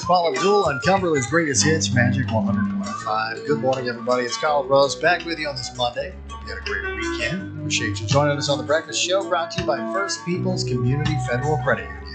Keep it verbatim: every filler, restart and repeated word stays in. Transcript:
Paul Abdul on Cumberland's Greatest Hits, Magic one hundred point five. Good morning, everybody. It's Kyle Rose back with you on this Monday. Hope you had a great weekend. Appreciate you joining us on The Breakfast Show, brought to you by First People's Community Federal Credit Union.